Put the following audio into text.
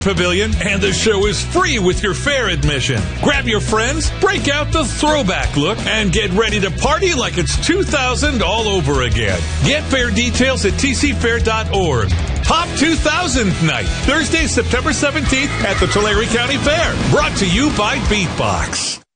Pavilion, and the show is free with your fair admission. Grab your friends, break out the throwback look, and get ready to party like it's 2000 all over again. Get fair details at tcfair.org. Top 2000 Night, Thursday, September 17th at the Tulare County Fair. Brought to you by Beatbox.